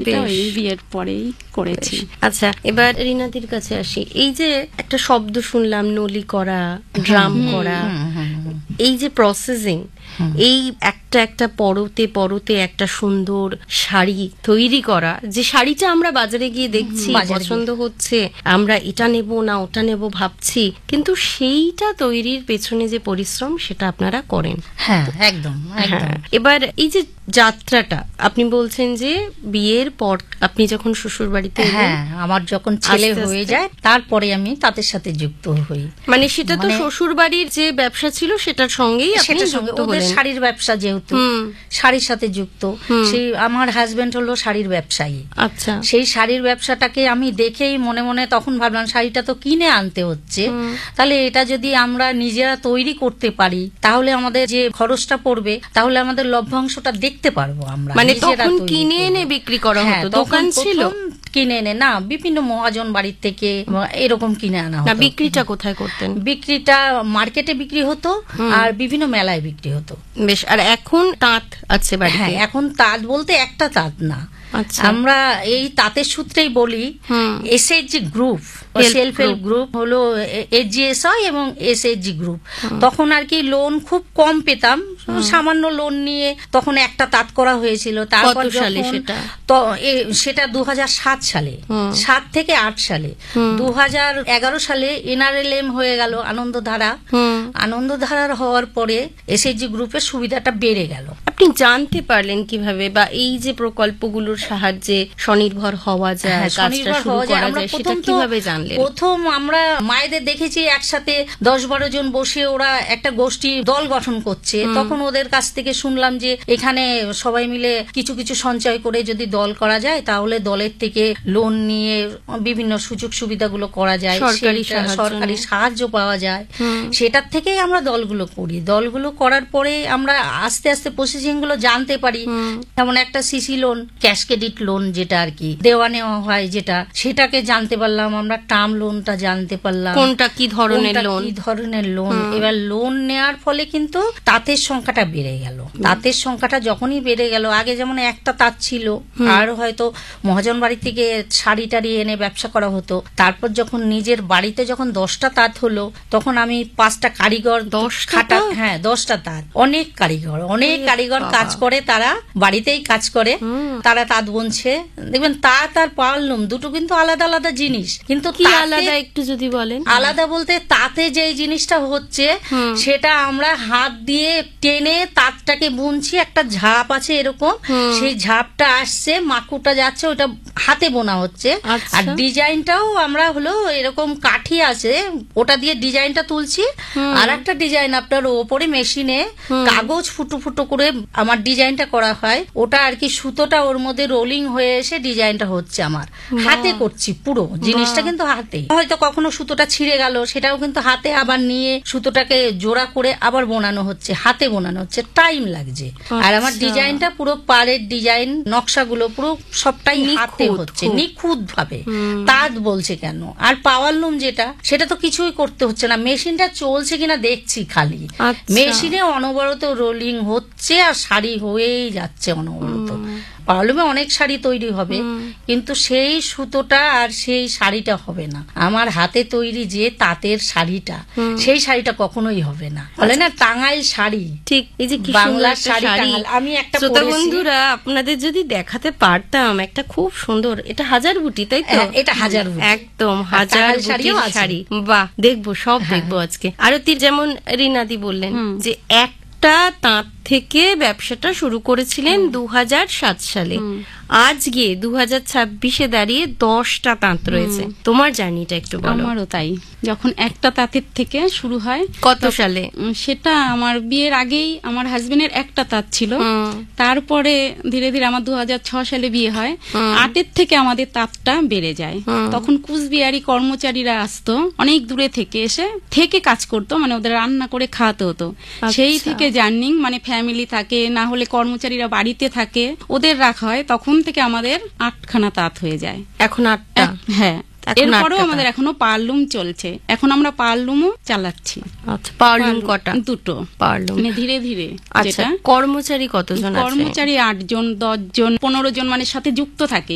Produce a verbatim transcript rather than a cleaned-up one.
এটা ওই বিয়ের পরেই করেছি। আচ্ছা, এবার রিনাদির কাছে আসি। এই যে একটা শব্দ শুনলাম, নলি করা, ড্রাম করা, এই যে প্রসেসিং, এই একটা একটা পরতে পরতে একটা সুন্দর শাড়ি তৈরি করা, যে শাড়িটা আমরা বাজারে গিয়ে দেখছি পছন্দ হচ্ছে, আমরা এটা নেব না ওটা নেব ভাবছি, কিন্তু সেইটা তৈরির পেছনে যে পরিশ্রম সেটা আপনারা করেন। হ্যাঁ, একদম একদম। এবার এই যে যাত্রাটা আপনি বলছেন যে বিয়ের পর আপনি যখন শ্বশুর বাড়িতে, হ্যাঁ, আমার যখন ছেলে হয়ে যায় তারপরে আমি তাদের সাথে যুক্ত হই। মানে সেটা তো শ্বশুর বাড়ির যে ব্যবসা ছিল সেটার সঙ্গেই আপনি যুক্ত হলেন। শাড়ির ব্যবসা যেহেতু শাড়ির সাথে যুক্ত, সেই আমার হাজবেন্ড হলো শাড়ির ব্যবসায়ী। আচ্ছা, সেই শাড়ির ব্যবসাটাকে আমি দেখেই মনে মনে তখন ভাবলাম শাড়িটা তো কিনে আনতে হচ্ছে, তাহলে এটা যদি আমরা নিজেরা তৈরি করতে পারি তাহলে আমাদের যে খরচটা পড়বে তাহলে আমাদের লভ্যাংশটা দেখতে পারবো আমরা। মানে তখন কিনে এনে বিক্রি করা হতো? দোকান ছিল? কিনে এনে না, বিভিন্ন মহাজন বাড়ির থেকে এরকম কিনে আনা হতো। বিক্রিটা কোথায় করতেন? বিক্রিটা মার্কেটে বিক্রি হতো আর বিভিন্ন মেলায় বিক্রি হতো। বেশ। আর এখন তাঁত আছে বাড়িতে? হ্যাঁ, এখন তাঁত বলতে একটা তাঁত না, আমরা এই তাঁতের সূত্রেই বলি SHG group, self help group হলো এসজিএসআই এবং এসএইচজি গ্রুপ। তখন আর কি লোন খুব কম পেতাম, সামান্য লোন নিয়ে তখন একটা তাঁত করা হয়েছিল। তারপর সেটা তো সেটা দু হাজার সাত সালে, সাত থেকে আট সালে, দু হাজার এগারো সালে এনআরএলএম হয়ে গেল আনন্দধারা। আনন্দধারার হওয়ার পরে এসএইচজি গ্রুপের সুবিধাটা বেড়ে গেল। আপনি জানতে পারলেন কিভাবে, বা এই যে প্রকল্পগুলোর সাহায্যে স্বনির্ভর হওয়া যায়, কাজটা শুরু করা যায়, সেটা কিভাবে জানলেন? প্রথম আমরা মায়েদের দেখেছি একসাথে দশ বারো জন বসে ওরা একটা গোষ্ঠী দল গঠন করছে, তখন ওদের কাছ থেকে শুনলাম যে এখানে সবাই মিলে কিছু কিছু সঞ্চয় করে যদি দল করা যায় তাহলে দলের থেকে লোন নিয়ে বিভিন্ন সুযোগ সুবিধাগুলো করা যায়, সরকারি সাহায্য পাওয়া যায়। সেটার থেকেই আমরা দলগুলো করি। দলগুলো করার পরে আমরা আস্তে আস্তে প্রসেসিং গুলো জানতে পারি। যেমন একটা CC loan, cash credit loan যেটা আর কি দেওয়া নেওয়া হয়, যেটা সেটাকে জানতে পারলাম আমরা। টার্ম লোনটা জানতে পারলাম, কোনটা কি ধরনের লোন, কি ধরনের লোন। এবার লোন নেওয়ার ফলে কিন্তু তাঁতের সংখ্যাটা বেড়ে গেল। তাঁতের সংখ্যাটা যখনই বেড়ে গেল, আগে যেমন একটা তাঁত ছিল আর হয়তো মহাজন বাড়ি থেকে শাড়ি টাড়ি এনে ব্যবসা করা হতো, তারপর যখন নিজের বাড়িতে যখন দশটা তাঁত হলো তখন আমি পাঁচটা কারিগর খাটা, হ্যাঁ দশটা তাঁত, অনেক কারিগর অনেক কারিগর কাজ করে, তারা বাড়িতেই কাজ করে, তারা তাঁত বুনছে। দেখবেন তাঁত আর পাওয়ারলুম দুটো কিন্তু আলাদা আলাদা জিনিস, কিন্তু কি আলাদা একটু যদি বলেন? আলাদা বলতে তাতে যে জিনিসটা হচ্ছে সেটা আমরা হাত দিয়ে টেনে তাঁতটাকে বুনছি, একটা ঝাপ আছে এরকম, সেই ঝাপটা আসছে, মাকুটা যাচ্ছে, ওটা হাতে বোনা হচ্ছে। আর ডিজাইনটাও আমরা হলো এরকম কাঠি আছে, ওটা দিয়ে ডিজাইনটা তুলছি। আর একটা ডিজাইন আপনার ওপরে মেশিনে কাগজ ফুটো ফুটো করে আমার ডিজাইনটা করা হয়, ওটা আর কি সুতোটা ওর মধ্যে রোলিং হয়ে এসে ডিজাইনটা হচ্ছে আমার হাতে করছি পুরো জিনিসটা, কিন্তু হাতে। হয়তো কখনো সুতোটা ছিঁড়ে গেল, সেটাও কিন্তু হাতে আবার নিয়ে সুতোটাকে জোড়া করে আবার বোনানো হচ্ছে, হাতে বোনানো হচ্ছে, টাইম লাগছে। আর আমার ডিজাইনটা পুরো পাড়ের ডিজাইন নকশাগুলো পুরো সবটাই হাতে হচ্ছে, নিখুঁত ভাবে। তাঁত বলছে কেন? আর পাওয়ারলুম যেটা, সেটা তো কিছুই করতে হচ্ছে না, মেশিনটা চলছে কিনা দেখছি খালি, মেশিনে অনবরত রোলিং হচ্ছে আর শাড়ি হয়েই যাচ্ছে অনবরত। পাওয়ারলুমে অনেক শাড়ি তৈরি হবে, কিন্তু সেই সুতোটা আর সেই শাড়িটা হবে না। আমার হাতে তৈরি যে তাঁতের শাড়িটা, সেই শাড়িটা কখনোই হবে না। বলে না টাঙ্গাইল শাড়ি, ঠিক এই যে বাংলার শাড়ি। আমি একটা বন্ধুরা আপনাদের যদি দেখাতে পারতাম, একটা খুব সুন্দর, এটা হাজার বুটি, তাই তো? এটা হাজার বুটি, একদম হাজার বুটির শাড়ি। বাহ, দেখবো, সব দেখবো আজকে। আরতি, যেমন রিনাদি বললেন যে একটা তাঁত থেকে ব্যবসাটা শুরু করেছিলেন দু হাজার সাত সালে, আজকে দু হাজার ছাব্বিশে দাঁড়িয়ে দশটা তাঁত রয়েছে। তোমার জার্নিটা একটু বলো। আমারও তাই, যখন একটা তাঁতের থেকে শুরু হয়। কত সালে? সেটা আমার বিয়ের আগেই আমার হাজবেন্ডের একটা তাঁত ছিল, তারপরে ধীরে ধীরে আমার দু হাজার ছ সালে বিয়ে হয়, আটের থেকে আমাদের তাঁতটা বেড়ে যায়। তখন কুচবিহারি কর্মচারীরা আসতো অনেক দূরে থেকে, এসে থেকে কাজ করতো, মানে ওদের রান্না করে খাওয়াতে হতো। সেই থেকে জার্নিং, মানে ফ্যামিলি থাকে, না হলে কর্মচারীরা বাড়িতে থাকে, ওদের রাখা হয়, তখন থেকে আমাদের আটখানা তাঁত হয়ে যায়। এখন আটটা? হ্যাঁ, এরপরেও আমাদের এখনো পাওয়ারলুম চলছে, এখন আমরা পাওয়ারলুমও চালাচ্ছি। আচ্ছা, পাওয়ারলুম কটা? দুটো পাওয়ারলুম, মানে ধীরে ধীরে। আচ্ছা, কর্মচারী কতজন আছে? কর্মচারী আট জন, দশ জন, পনেরো জন মানে সাথে যুক্ত থাকে।